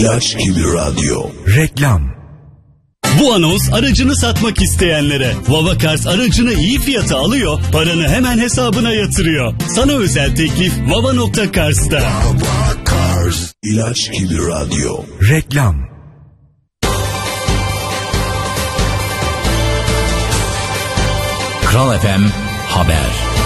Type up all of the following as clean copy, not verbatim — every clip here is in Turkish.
İlaç gibi radyo. Reklam. Bu anons aracını satmak isteyenlere. Vavacars aracını iyi fiyata alıyor, paranı hemen hesabına yatırıyor. Sana özel teklif Vava.Cars'ta. Vavacars. İlaç gibi radyo. Reklam. Kral FM Haber.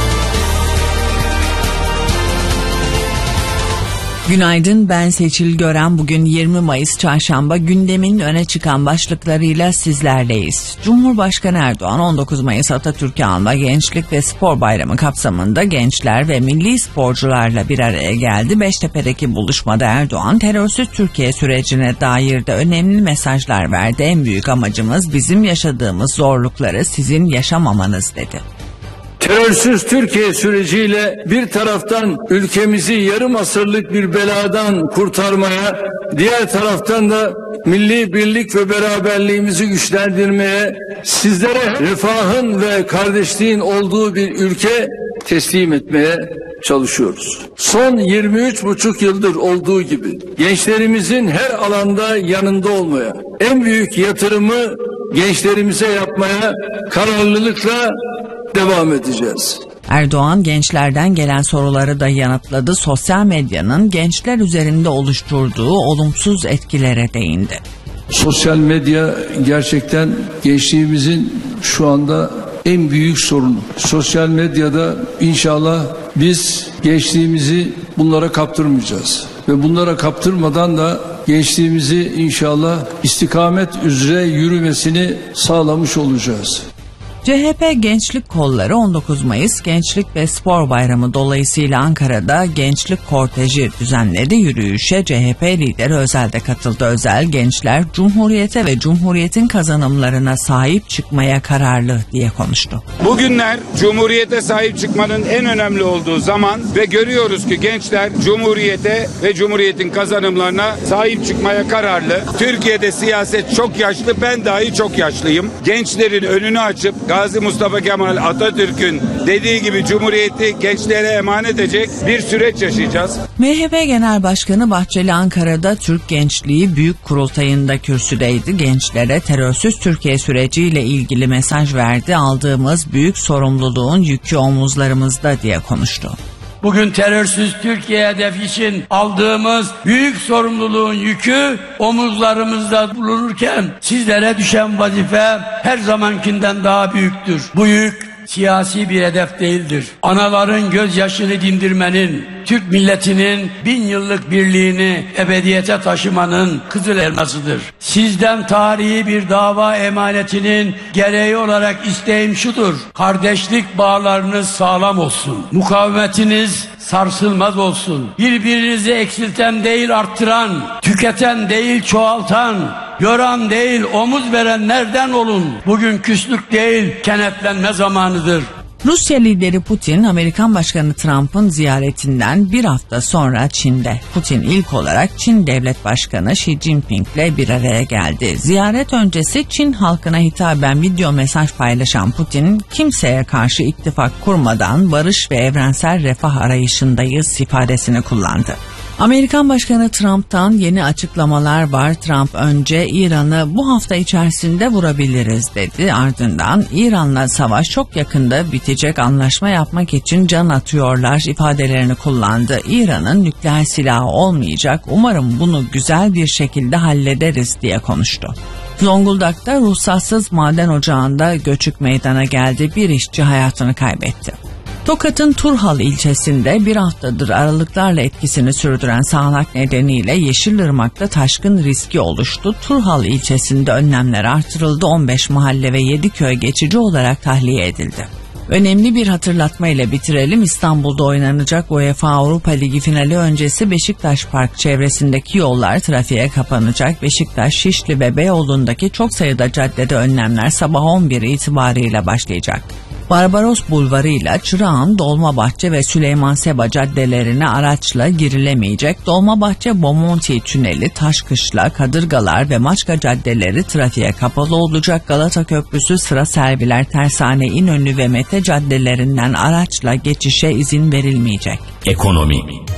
Günaydın, ben Seçil Gören. Bugün 20 Mayıs Çarşamba, gündemin öne çıkan başlıklarıyla sizlerleyiz. Cumhurbaşkanı Erdoğan 19 Mayıs Atatürk'ü anma Gençlik ve Spor Bayramı kapsamında gençler ve milli sporcularla bir araya geldi. Beştepe'deki buluşmada Erdoğan terörsüz Türkiye sürecine dair de önemli mesajlar verdi. En büyük amacımız bizim yaşadığımız zorlukları sizin yaşamamanız dedi. Terörsüz Türkiye süreciyle bir taraftan ülkemizi yarım asırlık bir beladan kurtarmaya, diğer taraftan da milli birlik ve beraberliğimizi güçlendirmeye, sizlere refahın ve kardeşliğin olduğu bir ülke teslim etmeye çalışıyoruz. Son 23,5 yıldır olduğu gibi gençlerimizin her alanda yanında olmaya, en büyük yatırımı gençlerimize yapmaya kararlılıkla devam edeceğiz. Erdoğan gençlerden gelen soruları da yanıtladı. Sosyal medyanın gençler üzerinde oluşturduğu olumsuz etkilere değindi. Sosyal medya gerçekten gençliğimizin şu anda en büyük sorunu. Sosyal medyada inşallah biz gençliğimizi bunlara kaptırmayacağız. Ve bunlara kaptırmadan da gençliğimizi inşallah istikamet üzere yürümesini sağlamış olacağız. CHP Gençlik Kolları 19 Mayıs Gençlik ve Spor Bayramı dolayısıyla Ankara'da gençlik korteji düzenledi. Yürüyüşe CHP lideri Özel de katıldı. Özel, gençler Cumhuriyete ve Cumhuriyet'in kazanımlarına sahip çıkmaya kararlı diye konuştu. Bugünler Cumhuriyete sahip çıkmanın en önemli olduğu zaman ve görüyoruz ki gençler Cumhuriyete ve Cumhuriyet'in kazanımlarına sahip çıkmaya kararlı. Türkiye'de siyaset çok yaşlı, ben dahi çok yaşlıyım. Gençlerin önünü açıp Gazi Mustafa Kemal Atatürk'ün dediği gibi Cumhuriyeti gençlere emanet edecek bir süreç yaşayacağız. MHP Genel Başkanı Bahçeli Ankara'da Türk Gençliği Büyük Kurultayı'nda kürsüdeydi. Gençlere terörsüz Türkiye süreciyle ilgili mesaj verdi. Aldığımız büyük sorumluluğun yükü omuzlarımızda diye konuştu. Bugün terörsüz Türkiye hedefi için aldığımız büyük sorumluluğun yükü omuzlarımızda bulunurken sizlere düşen vazife her zamankinden daha büyüktür. Bu yük siyasi bir hedef değildir. Anaların gözyaşını dindirmenin, Türk milletinin 1000 yıllık birliğini ebediyete taşımanın kızıl elmasıdır. Sizden tarihi bir dava emanetinin gereği olarak isteğim şudur: kardeşlik bağlarınız sağlam olsun, mukavemetiniz sarsılmaz olsun, birbirinizi eksilten değil arttıran, tüketen değil çoğaltan, yoran değil omuz verenlerden olun. Bugün küslük değil kenetlenme zamanıdır. Rusya lideri Putin, Amerikan Başkanı Trump'ın ziyaretinden bir hafta sonra Çin'de. Putin ilk olarak Çin Devlet Başkanı Xi Jinping'le bir araya geldi. Ziyaret öncesi Çin halkına hitaben video mesaj paylaşan Putin, kimseye karşı ittifak kurmadan barış ve evrensel refah arayışındayız ifadesini kullandı. Amerikan Başkanı Trump'tan yeni açıklamalar var. Trump önce İran'ı bu hafta içerisinde vurabiliriz dedi. Ardından İran'la savaş çok yakında bitecek, anlaşma yapmak için can atıyorlar ifadelerini kullandı. İran'ın nükleer silahı olmayacak, umarım bunu güzel bir şekilde hallederiz diye konuştu. Zonguldak'ta ruhsatsız maden ocağında göçük meydana geldi. Bir işçi hayatını kaybetti. Tokat'ın Turhal ilçesinde bir haftadır aralıklarla etkisini sürdüren sağanak nedeniyle Yeşilırmak'ta taşkın riski oluştu. Turhal ilçesinde önlemler artırıldı. 15 mahalle ve 7 köy geçici olarak tahliye edildi. Önemli bir hatırlatma ile bitirelim. İstanbul'da oynanacak UEFA Avrupa Ligi finali öncesi Beşiktaş Park çevresindeki yollar trafiğe kapanacak. Beşiktaş, Şişli ve Beyoğlu'ndaki çok sayıda caddede önlemler sabah 11 itibariyle başlayacak. Barbaros Bulvarı ile Çırağan, Dolmabahçe ve Süleyman Seba caddelerine araçla girilemeyecek. Dolmabahçe, Bomonti Tüneli, Taşkışla, Kadırgalar ve Maçka caddeleri trafiğe kapalı olacak. Galata Köprüsü, Sıra Serviler, Tersane, İnönü ve Mete caddelerinden araçla geçişe izin verilmeyecek. Ekonomi.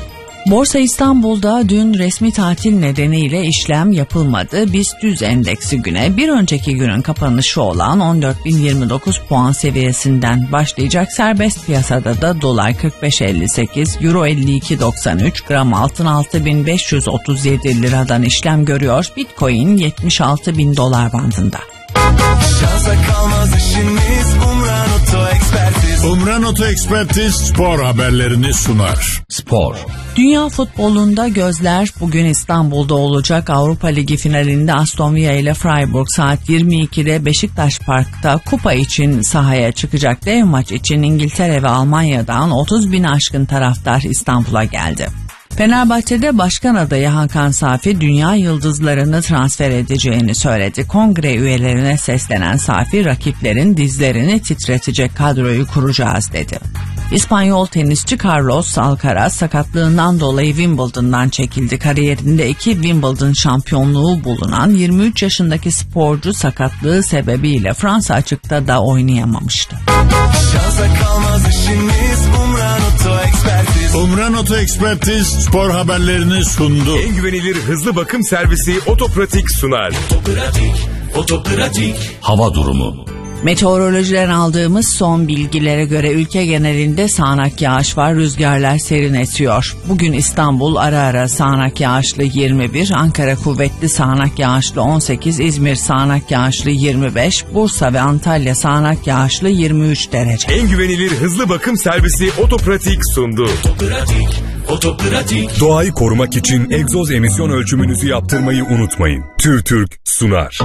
Borsa İstanbul'da dün resmi tatil nedeniyle işlem yapılmadı. BIST 100 endeksi güne bir önceki günün kapanışı olan 14.029 puan seviyesinden başlayacak. Serbest piyasada da dolar 45.58, euro 52.93, gram altın 6.537 liradan işlem görüyor. Bitcoin 76.000 dolar bandında. Şansa kalmaz işimiz Umran Oto Ekspertiz. Umran Oto Ekspertiz spor haberlerini sunar. Spor. Dünya futbolunda gözler bugün İstanbul'da olacak. Avrupa Ligi finalinde Aston Villa ile Freiburg saat 22'de Beşiktaş Park'ta kupa için sahaya çıkacak. Dev maç için İngiltere ve Almanya'dan 30.000 aşkın taraftar İstanbul'a geldi. Fenerbahçe'de başkan adayı Hakan Safi dünya yıldızlarını transfer edeceğini söyledi. Kongre üyelerine seslenen Safi rakiplerin dizlerini titretecek kadroyu kuracağız dedi. İspanyol tenisçi Carlos Alcaraz sakatlığından dolayı Wimbledon'dan çekildi. Kariyerinde 2 Wimbledon şampiyonluğu bulunan 23 yaşındaki sporcu sakatlığı sebebiyle Fransa açıkta da oynayamamıştı. Şansa kalmaz işimiz Umran Oto Ekspertiz. Umran Oto Ekspertiz spor haberlerini sundu. En güvenilir hızlı bakım servisi Otopratik sunar. Otopratik. Hava durumu. Meteorolojiden aldığımız son bilgilere göre ülke genelinde sağanak yağış var, rüzgarlar serin esiyor. Bugün İstanbul ara ara sağanak yağışlı 21, Ankara kuvvetli sağanak yağışlı 18, İzmir sağanak yağışlı 25, Bursa ve Antalya sağanak yağışlı 23 derece. En güvenilir hızlı bakım servisi Otopratik sundu. Otopratik. Doğayı korumak için egzoz emisyon ölçümünüzü yaptırmayı unutmayın. TÜRTÜRK sunar.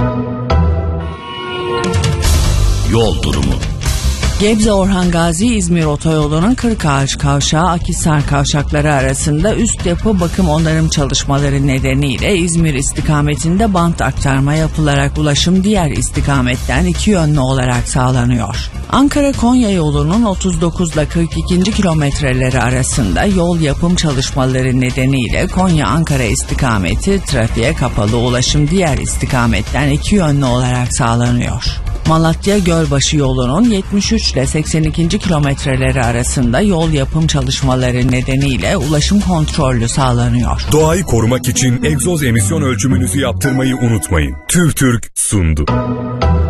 Yol durumu. Gebze Orhan Gazi İzmir otoyolunun Kırkağaç Kavşağı Akhisar kavşakları arasında üst yapı bakım onarım çalışmaları nedeniyle İzmir istikametinde bant aktarma yapılarak ulaşım diğer istikametten iki yönlü olarak sağlanıyor. Ankara-Konya yolunun 39 ile 42. kilometreleri arasında yol yapım çalışmaları nedeniyle Konya-Ankara istikameti trafiğe kapalı, ulaşım diğer istikametten iki yönlü olarak sağlanıyor. Malatya-Gölbaşı yolunun 73 ile 82. kilometreleri arasında yol yapım çalışmaları nedeniyle ulaşım kontrollü sağlanıyor. Doğayı korumak için egzoz emisyon ölçümünüzü yaptırmayı unutmayın. TÜRTÜRK sundu.